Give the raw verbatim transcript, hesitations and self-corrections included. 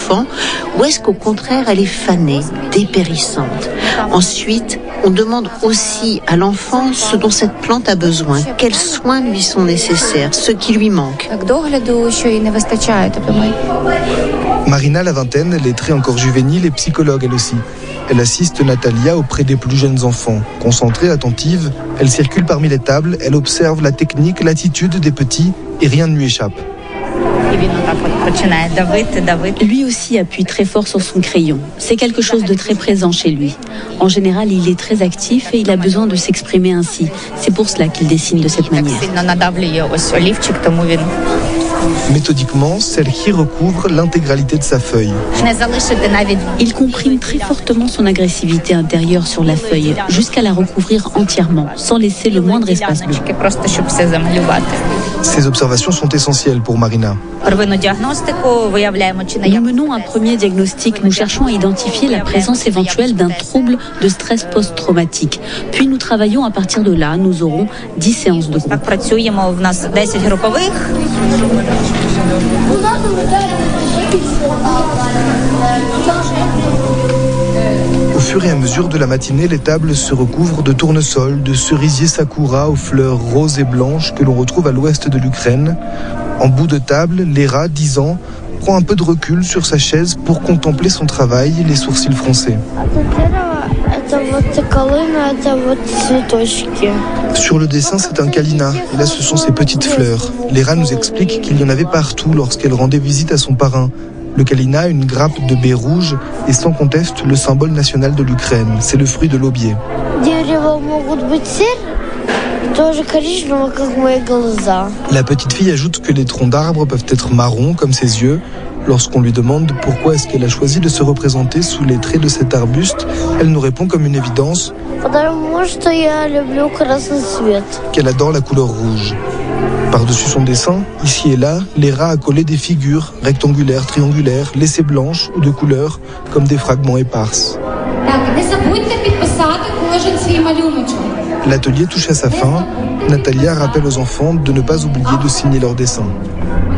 enfant, ou est-ce qu'au contraire elle est fanée, dépérissante? Ensuite, on demande aussi à l'enfant ce dont cette plante a besoin, quels soins lui sont nécessaires, ce qui lui manque. Marina, la vingtaine, elle est très encore juvénile et psychologue elle aussi. Elle assiste Natalia auprès des plus jeunes enfants. Concentrée, attentive, elle circule parmi les tables, elle observe la technique, l'attitude des petits et rien ne lui échappe. Lui aussi appuie très fort sur son crayon. C'est quelque chose de très présent chez lui. En général, il est très actif et il a besoin de s'exprimer ainsi. C'est pour cela qu'il dessine de cette manière. Méthodiquement, Serhi recouvre l'intégralité de sa feuille. Il comprime très fortement son agressivité intérieure sur la feuille, jusqu'à la recouvrir entièrement, sans laisser le moindre espace bleu. Ces observations sont essentielles pour Marina. Nous menons un premier diagnostic. Nous cherchons à identifier la présence éventuelle d'un trouble de stress post-traumatique. Puis nous travaillons à partir de là. Nous aurons dix séances de groupe. Au fur et à mesure de la matinée, les tables se recouvrent de tournesols, de cerisiers sakura aux fleurs roses et blanches que l'on retrouve à l'ouest de l'Ukraine. En bout de table, Lera, dix ans, prend un peu de recul sur sa chaise pour contempler son travail, les sourcils froncés. Sur le dessin, c'est un kalina, et là ce sont ses petites fleurs. Lera nous explique qu'il y en avait partout lorsqu'elle rendait visite à son parrain. Le kalina, une grappe de baies rouges, est sans conteste le symbole national de l'Ukraine. C'est le fruit de l'aubier. La petite fille ajoute que les troncs d'arbres peuvent être marrons comme ses yeux. Lorsqu'on lui demande pourquoi est-ce qu'elle a choisi de se représenter sous les traits de cet arbuste, elle nous répond comme une évidence qu'elle adore la couleur rouge. Par-dessus son dessin, ici et là, Lera a collé des figures rectangulaires, triangulaires, laissées blanches ou de couleurs, comme des fragments éparses. L'atelier touche à sa fin. Natalia rappelle aux enfants de ne pas oublier de signer leurs dessins.